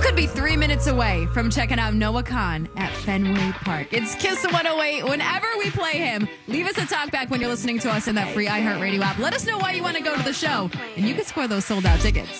could be 3 minutes away from checking out Noah Khan at Fenway Park. It's Kiss 108. Whenever we play him, leave us a talkback when you're listening to us in that free iHeartRadio app. Let us know why you want to go to the show, and you can score those sold-out tickets.